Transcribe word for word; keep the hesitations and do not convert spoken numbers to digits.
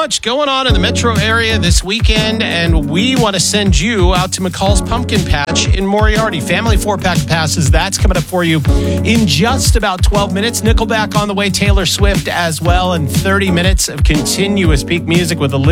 much going on in the metro area this weekend, and we want to send you out to McCall's Pumpkin Patch in Moriarty. Family four-pack passes, that's coming up for you in just about twelve minutes. Nickelback on the way, Taylor Swift as well, and thirty minutes of continuous peak music with a